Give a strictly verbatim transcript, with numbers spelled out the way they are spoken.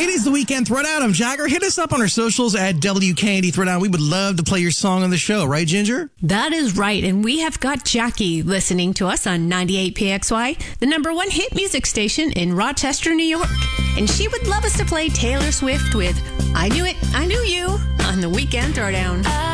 It is the Weekend Throwdown. I'm Jagger. Hit us up on our socials at W K N D Throwdown. We would love to play your song on the show. Right, Ginger? That is right. And we have got Jackie listening to us on ninety-eight P X Y, the number one hit music station in Rochester, New York. And she would love us to play Taylor Swift with I Knew It, I Knew You on the Weekend Throwdown.